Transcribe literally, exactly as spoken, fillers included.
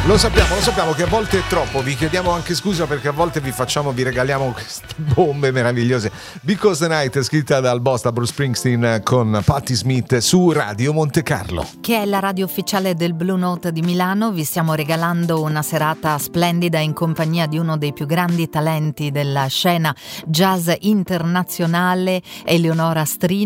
Lo sappiamo, lo sappiamo che a volte è troppo, vi chiediamo anche scusa perché a volte vi facciamo, vi regaliamo queste bombe meravigliose. Because the Night è scritta dal boss, da Bruce Springsteen, con Patti Smith su Radio Monte Carlo. Che è la radio ufficiale del Blue Note di Milano. Vi stiamo regalando una serata splendida in compagnia di uno dei più grandi talenti della scena jazz internazionale, Eleonora Strini.